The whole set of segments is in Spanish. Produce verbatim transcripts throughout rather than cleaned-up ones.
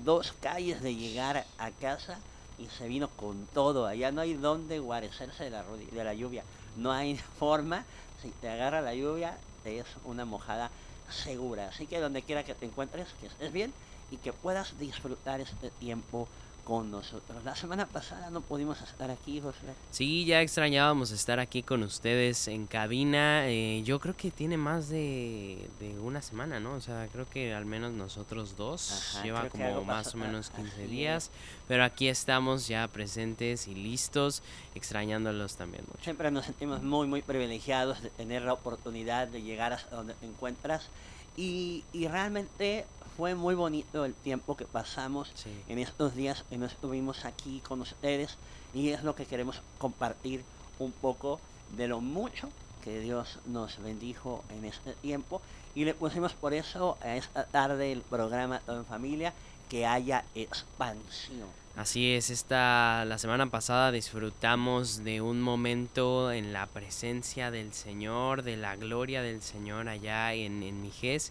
dos calles de llegar a casa y se vino con todo. Allá no hay donde guarecerse de la, rodi- de la lluvia. No hay forma. Si te agarra la lluvia, te es una mojada segura. Así que donde quiera que te encuentres, que estés bien y que puedas disfrutar este tiempo con nosotros. La semana pasada no pudimos estar aquí, José. Sí, ya extrañábamos estar aquí con ustedes en cabina. Eh, yo creo que tiene más de, de una semana, ¿no? O sea, creo que al menos nosotros dos Ajá, lleva creo que como algo pasó. más o Ah, menos quince así es. días. Pero aquí estamos ya presentes y listos, extrañándolos también mucho. Siempre nos sentimos muy, muy privilegiados de tener la oportunidad de llegar hasta donde te encuentras. Y, y realmente fue muy bonito el tiempo que pasamos Sí. en estos días que no estuvimos aquí con ustedes. Y es lo que queremos compartir un poco de lo mucho que Dios nos bendijo en este tiempo. Y le pusimos por eso a esta tarde el programa Todo en Familia, que haya expansión. Así es, esta la semana pasada disfrutamos de un momento en la presencia del Señor, de la gloria del Señor allá en, en Mijés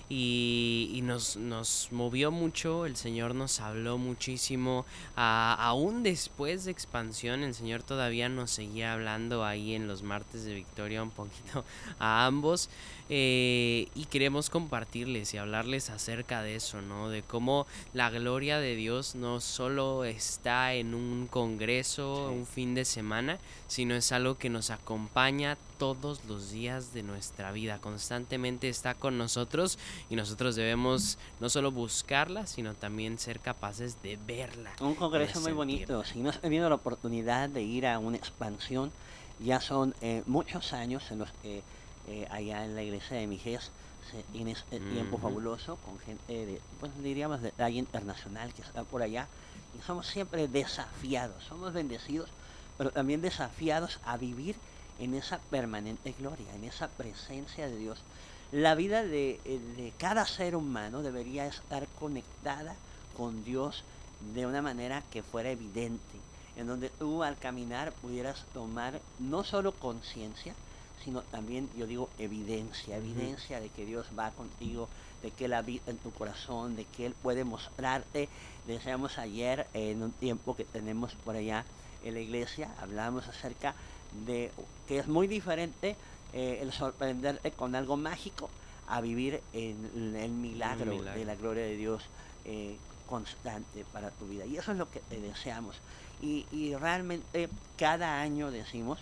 y, y nos, nos movió mucho, el Señor nos habló muchísimo, a- aún después de expansión el Señor todavía nos seguía hablando ahí en los martes de Victoria un poquito a ambos, eh, y queremos compartirles y hablarles acerca de eso, ¿no? De cómo la gloria de Dios no solo está en un congreso, Sí. un fin de semana, sino es algo que nos acompaña todos los días de nuestra vida. Constantemente está con nosotros y nosotros debemos no solo buscarla, sino también ser capaces de verla Un y de congreso muy bonito. sentirla. Si no has tenido la oportunidad de ir a una expansión, ya son eh, muchos años en los que eh, allá en la iglesia de Mijés se tiene este tiempo Ujú. fabuloso con gente de, pues diríamos, de talla internacional que está por allá. Y somos siempre desafiados, somos bendecidos, pero también desafiados a vivir en esa permanente gloria, en esa presencia de Dios. La vida de, eh, de cada ser humano debería estar conectada con Dios de una manera que fuera evidente, en donde tú al caminar pudieras tomar no solo conciencia, sino también, yo digo, evidencia, Ujú. evidencia de que Dios va contigo, de que Él habita en tu corazón, de que Él puede mostrarte. Decíamos ayer, en un tiempo que tenemos por allá en la iglesia, hablábamos acerca de que es muy diferente eh, el sorprenderte con algo mágico a vivir en el Un milagro de milagro. la gloria de Dios eh, constante para tu vida. Y eso es lo que te deseamos. Y, y realmente cada año decimos,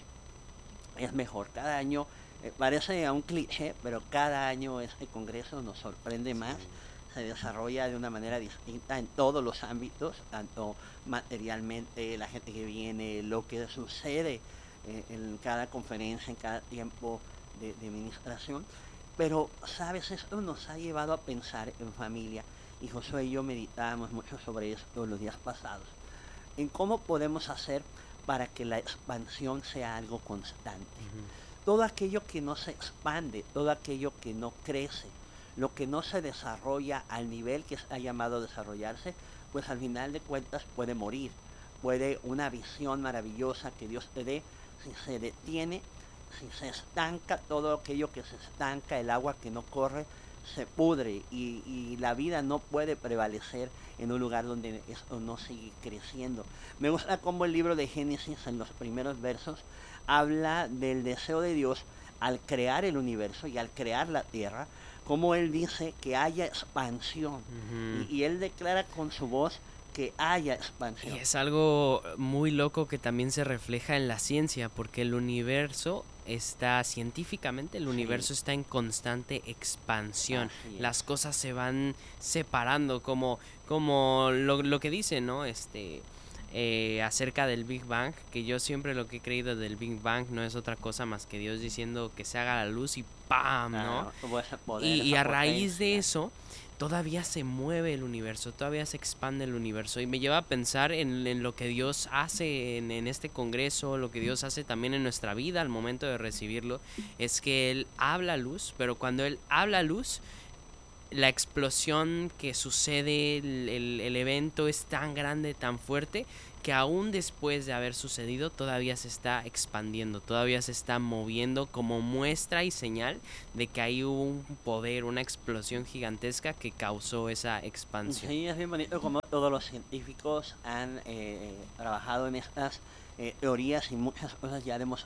es mejor, cada año, eh, parece a un cliché, pero cada año este Congreso nos sorprende más, Sí. se desarrolla de una manera distinta en todos los ámbitos, tanto materialmente, la gente que viene, lo que sucede eh, en cada conferencia, en cada tiempo de, de administración. Pero, sabes, esto nos ha llevado a pensar en familia, y Josué y yo meditábamos mucho sobre esto los días pasados, en cómo podemos hacer para que la expansión sea algo constante. Ujú. Todo aquello que no se expande, todo aquello que no crece, lo que no se desarrolla al nivel que está llamado a desarrollarse, pues al final de cuentas puede morir. Puede una visión maravillosa que Dios te dé, si se detiene, si se estanca, todo aquello que se estanca, el agua que no corre, se pudre y, y la vida no puede prevalecer en un lugar donde esto no sigue creciendo. Me gusta cómo el libro de Génesis en los primeros versos habla del deseo de Dios al crear el universo y al crear la tierra, como Él dice que haya expansión. Y, Ujú. y Él declara con su voz que haya Y expansión. es algo muy loco que también se refleja en la ciencia, porque el universo está, científicamente, el Sí, universo está en constante expansión. así es. Las cosas se van separando, como, como lo, lo que dice, ¿no? Este, eh, acerca del Big Bang, que yo siempre lo que he creído del Big Bang no es otra cosa más que Dios diciendo que se haga la luz y ¡pam!, ¿no? Claro, tuvo ese poder, Y, y esa a raíz de potencia. eso, todavía se mueve el universo, todavía se expande el universo. Y me lleva a pensar en, en lo que Dios hace en, en este congreso, lo que Dios hace también en nuestra vida al momento de recibirlo. Es que Él habla luz, pero cuando Él habla luz, la explosión que sucede, el, el, el evento es tan grande, tan fuerte, que aún después de haber sucedido todavía se está expandiendo, todavía se está moviendo como muestra y señal de que hay un poder, una explosión gigantesca que causó esa expansión. Sí, es bien bonito como todos los científicos han eh, trabajado en estas eh, teorías y muchas cosas ya hemos